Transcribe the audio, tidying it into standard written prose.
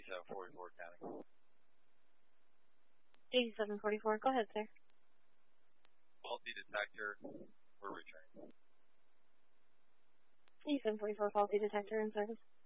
8744 County. 8744, go ahead, sir. Faulty detector, we're returning. 8744, faulty detector in service.